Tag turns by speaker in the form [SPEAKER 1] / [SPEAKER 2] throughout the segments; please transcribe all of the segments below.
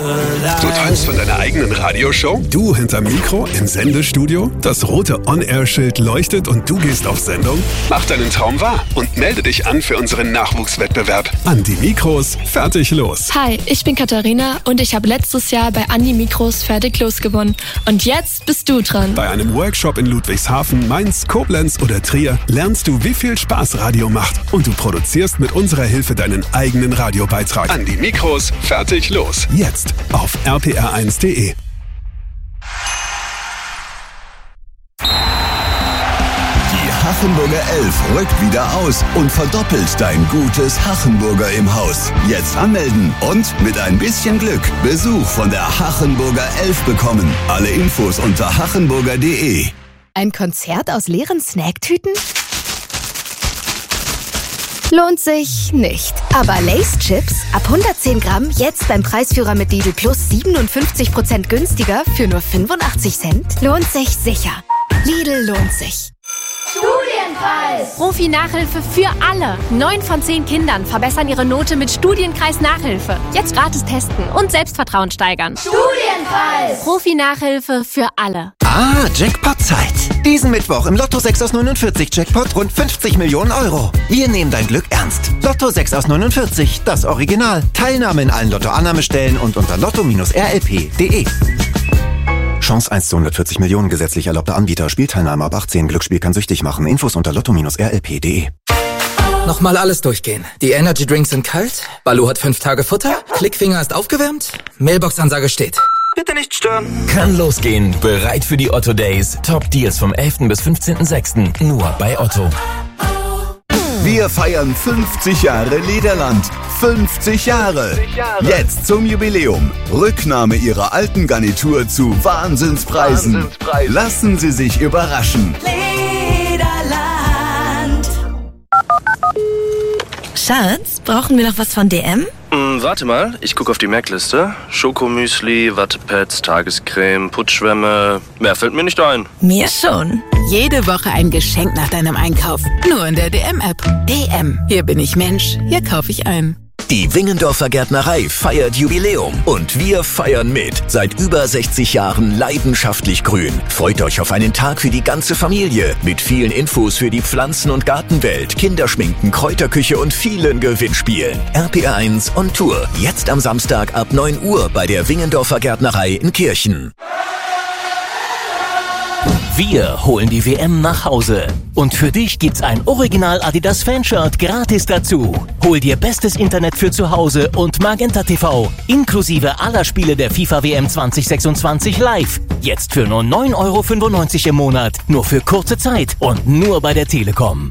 [SPEAKER 1] Du träumst von deiner eigenen Radioshow? Du hinterm Mikro im Sendestudio? Das rote On-Air-Schild leuchtet und du gehst auf Sendung? Mach deinen Traum wahr und melde dich an für unseren Nachwuchswettbewerb. An die Mikros, fertig, los.
[SPEAKER 2] Hi, ich bin Katharina und ich habe letztes Jahr bei An die Mikros fertig los gewonnen. Und jetzt bist du dran.
[SPEAKER 1] Bei einem Workshop in Ludwigshafen, Mainz, Koblenz oder Trier lernst du, wie viel Spaß Radio macht. Und du produzierst mit unserer Hilfe deinen eigenen Radiobeitrag. An die Mikros, fertig, los. Jetzt auf rpr1.de.
[SPEAKER 3] Die Hachenburger 11 rückt wieder aus und verdoppelt dein gutes Hachenburger im Haus. Jetzt anmelden und mit ein bisschen Glück Besuch von der Hachenburger 11 bekommen. Alle Infos unter hachenburger.de.
[SPEAKER 4] Ein Konzert aus leeren Snacktüten? Lohnt sich nicht. Aber Lay's Chips ab 110 Gramm jetzt beim Preisführer mit Lidl Plus 57% günstiger für nur 85 Cent? Lohnt sich sicher. Lidl lohnt sich.
[SPEAKER 5] Studienpreis! Profi-Nachhilfe für alle. 9 von 10 Kindern verbessern ihre Note mit Studienkreis-Nachhilfe. Jetzt gratis testen und Selbstvertrauen steigern. Studienpreis! Profi-Nachhilfe für alle.
[SPEAKER 6] Ah, Jackpot-Zeit. Diesen Mittwoch im Lotto 6 aus 49 Jackpot rund 50 Millionen Euro. Wir nehmen dein Glück ernst. Lotto 6 aus 49, das Original. Teilnahme in allen Lotto-Annahmestellen und unter lotto-rlp.de. Chance 1 zu 140 Millionen, gesetzlich erlaubter Anbieter. Spielteilnahme ab 18. Glücksspiel kann süchtig machen. Infos unter lotto-rlp.de.
[SPEAKER 7] Nochmal alles durchgehen. Die Energy Drinks sind kalt, Baloo hat 5 Tage Futter, Klickfinger ist aufgewärmt, Mailbox-Ansage steht. Bitte nicht stören.
[SPEAKER 8] Kann losgehen. Bereit für die Otto Days. Top Deals vom 11. bis 15.06. Nur bei Otto.
[SPEAKER 3] Wir feiern 50 Jahre Lederland. 50 Jahre. Jetzt zum Jubiläum. Rücknahme Ihrer alten Garnitur zu Wahnsinnspreisen. Lassen Sie sich überraschen.
[SPEAKER 9] Lederland. Schatz, brauchen wir noch was von DM?
[SPEAKER 10] Warte mal, ich gucke auf die Merkliste. Schokomüsli, Wattepads, Tagescreme, Putzschwämme. Mehr fällt mir nicht ein.
[SPEAKER 9] Mir schon. Jede Woche ein Geschenk nach deinem Einkauf. Nur in der DM-App. DM. Hier bin ich Mensch. Hier kaufe ich ein.
[SPEAKER 11] Die Wingendorfer Gärtnerei feiert Jubiläum und wir feiern mit. Seit über 60 Jahren leidenschaftlich grün. Freut euch auf einen Tag für die ganze Familie mit vielen Infos für die Pflanzen- und Gartenwelt, Kinderschminken, Kräuterküche und vielen Gewinnspielen. RPR1 on Tour. Jetzt am Samstag ab 9 Uhr bei der Wingendorfer Gärtnerei in Kirchen.
[SPEAKER 8] Wir holen die WM nach Hause. Und für dich gibt's ein Original Adidas Fanshirt gratis dazu. Hol dir bestes Internet für zu Hause und Magenta TV. Inklusive aller Spiele der FIFA WM 2026 live. Jetzt für nur 9,95 € im Monat. Nur für kurze Zeit und nur bei der Telekom.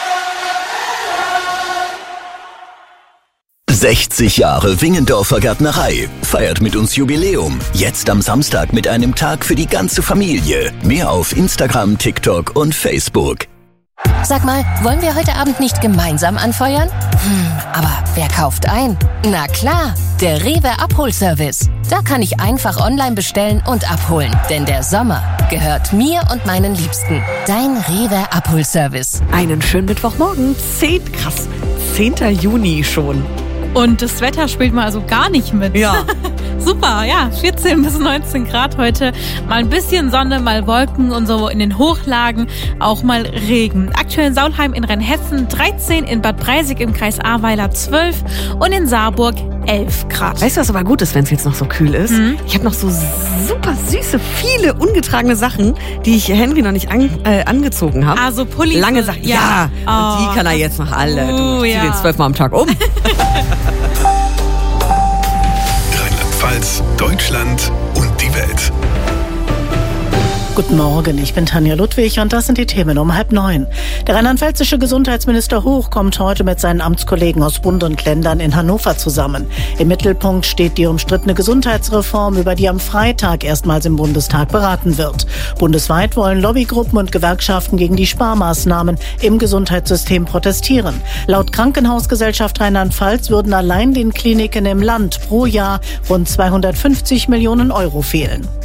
[SPEAKER 11] 60 Jahre Wingendorfer Gärtnerei. Feiert mit uns Jubiläum. Jetzt am Samstag mit einem Tag für die ganze Familie. Mehr auf Instagram, TikTok und Facebook.
[SPEAKER 12] Sag mal, wollen wir heute Abend nicht gemeinsam anfeuern? Aber wer kauft ein? Na klar, der Rewe Abholservice. Da kann ich einfach online bestellen und abholen. Denn der Sommer gehört mir und meinen Liebsten. Dein Rewe Abholservice.
[SPEAKER 13] Einen schönen Mittwochmorgen. 10 Juni schon.
[SPEAKER 14] Und das Wetter spielt mal also gar nicht mit.
[SPEAKER 13] Ja.
[SPEAKER 14] Super, ja, 14 bis 19 Grad heute. Mal ein bisschen Sonne, mal Wolken und so in den Hochlagen auch mal Regen. Aktuell in Saulheim in Rheinhessen 13, in Bad Breisig im Kreis Ahrweiler 12 und in Saarburg 11 Grad.
[SPEAKER 13] Weißt du, was aber gut ist, wenn es jetzt noch so kühl ist? Ich habe noch so super süße, viele ungetragene Sachen, die ich Henry noch nicht angezogen habe.
[SPEAKER 14] Also Pullis.
[SPEAKER 13] Lange Sachen. Ja. Und die kann er jetzt noch alle. Du zieh den 12 Mal am Tag um.
[SPEAKER 1] Rheinland-Pfalz, Deutschland und die Welt.
[SPEAKER 15] Guten Morgen, ich bin Tanja Ludwig und das sind die Themen um 8:30. Der rheinland-pfälzische Gesundheitsminister Huch kommt heute mit seinen Amtskollegen aus Bund und Ländern in Hannover zusammen. Im Mittelpunkt steht die umstrittene Gesundheitsreform, über die am Freitag erstmals im Bundestag beraten wird. Bundesweit wollen Lobbygruppen und Gewerkschaften gegen die Sparmaßnahmen im Gesundheitssystem protestieren. Laut Krankenhausgesellschaft Rheinland-Pfalz würden allein den Kliniken im Land pro Jahr rund 250 Millionen € fehlen.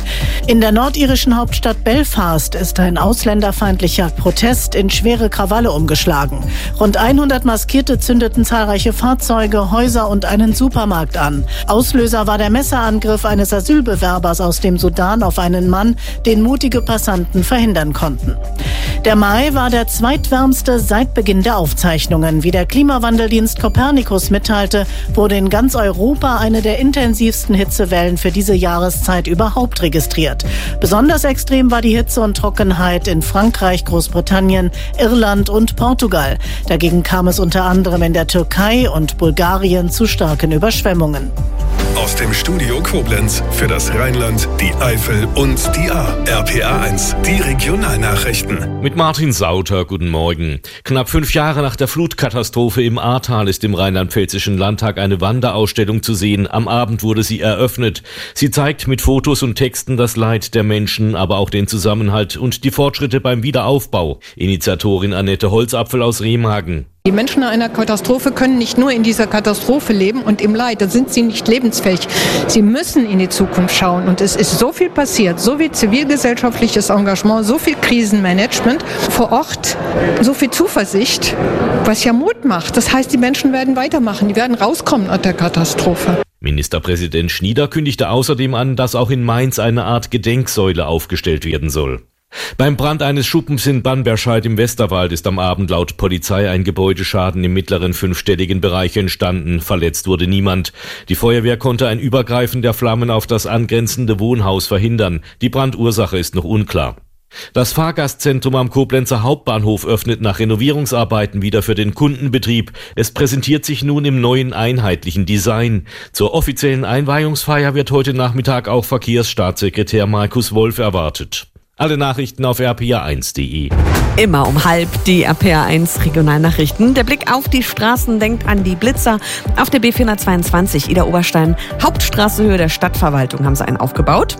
[SPEAKER 15] In der nordirischen Hauptstadt Belfast ist ein ausländerfeindlicher Protest in schwere Krawalle umgeschlagen. Rund 100 Maskierte zündeten zahlreiche Fahrzeuge, Häuser und einen Supermarkt an. Auslöser war der Messerangriff eines Asylbewerbers aus dem Sudan auf einen Mann, den mutige Passanten verhindern konnten. Der Mai war der zweitwärmste seit Beginn der Aufzeichnungen. Wie der Klimawandeldienst Copernicus mitteilte, wurde in ganz Europa eine der intensivsten Hitzewellen für diese Jahreszeit überhaupt registriert. Besonders extrem war die Hitze und Trockenheit in Frankreich, Großbritannien, Irland und Portugal. Dagegen kam es unter anderem in der Türkei und Bulgarien zu starken Überschwemmungen.
[SPEAKER 1] Aus dem Studio Koblenz für das Rheinland, die Eifel und die Ahr. RPA1, die Regionalnachrichten.
[SPEAKER 16] Mit Martin Sauter, guten Morgen. Knapp 5 Jahre nach der Flutkatastrophe im Ahrtal ist im Rheinland-Pfälzischen Landtag eine Wanderausstellung zu sehen. Am Abend wurde sie eröffnet. Sie zeigt mit Fotos und Texten das Leid der Menschen, aber auch den Zusammenhalt und die Fortschritte beim Wiederaufbau. Initiatorin Annette Holzapfel aus Remagen.
[SPEAKER 17] Die Menschen nach einer Katastrophe können nicht nur in dieser Katastrophe leben und im Leid, da sind sie nicht lebensfähig. Sie müssen in die Zukunft schauen und es ist so viel passiert, so viel zivilgesellschaftliches Engagement, so viel Krisenmanagement vor Ort, so viel Zuversicht, was ja Mut macht. Das heißt, die Menschen werden weitermachen, die werden rauskommen aus der Katastrophe.
[SPEAKER 16] Ministerpräsident Schnieder kündigte außerdem an, dass auch in Mainz eine Art Gedenksäule aufgestellt werden soll. Beim Brand eines Schuppens in Banberscheid im Westerwald ist am Abend laut Polizei ein Gebäudeschaden im mittleren 5-stelligen Bereich entstanden. Verletzt wurde niemand. Die Feuerwehr konnte ein Übergreifen der Flammen auf das angrenzende Wohnhaus verhindern. Die Brandursache ist noch unklar. Das Fahrgastzentrum am Koblenzer Hauptbahnhof öffnet nach Renovierungsarbeiten wieder für den Kundenbetrieb. Es präsentiert sich nun im neuen einheitlichen Design. Zur offiziellen Einweihungsfeier wird heute Nachmittag auch Verkehrsstaatssekretär Markus Wolf erwartet. Alle Nachrichten auf rpa1.de.
[SPEAKER 13] Immer um 12:30 die RPA1 Regionalnachrichten. Der Blick auf die Straßen denkt an die Blitzer. Auf der B422 Ida-Oberstein, Hauptstraße Höhe der Stadtverwaltung, haben sie einen aufgebaut.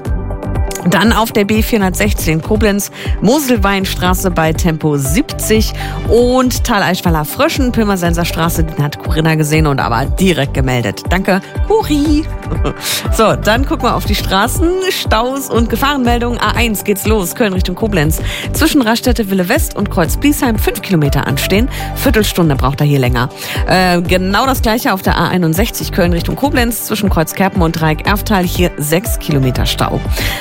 [SPEAKER 13] Dann auf der B416 Koblenz, Moselweinstraße bei Tempo 70 und Tal-Eichweiler Fröschen, Pirmasenser Straße, den hat Corinna gesehen und aber direkt gemeldet. Danke, Cori. So, dann gucken wir auf die Straßen, Staus und Gefahrenmeldungen. A1 geht's los, Köln Richtung Koblenz. Zwischen Raststätte Wille West und Kreuz Bliesheim 5 Kilometer anstehen. Viertelstunde braucht er hier länger. Genau das gleiche auf der A61 Köln Richtung Koblenz. Zwischen Kreuz Kerpen und Dreieck Erftal hier 6 Kilometer Stau.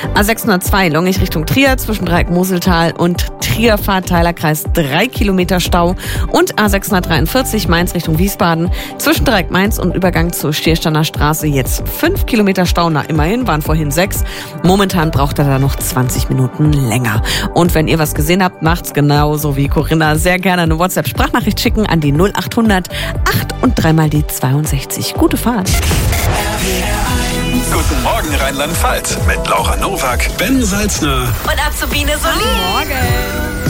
[SPEAKER 13] A602 Longich Richtung Trier zwischen Dreieck Moseltal und Trier-Fahrt Teilerkreis 3 Kilometer Stau. Und A643 Mainz Richtung Wiesbaden zwischen Dreieck Mainz und Übergang zur Stierstander Straße jetzt 5 Kilometer Stau. Na, immerhin waren vorhin 6. Momentan braucht er da noch 20 Minuten länger. Und wenn ihr was gesehen habt, macht's genauso wie Corinna. Sehr gerne eine WhatsApp-Sprachnachricht schicken an die 0800 8 und 3 mal die 62. Gute Fahrt.
[SPEAKER 1] Guten Morgen Rheinland-Pfalz mit Laura Nowak, Ben Salzner
[SPEAKER 5] und Azubine Solin.
[SPEAKER 13] Morgen.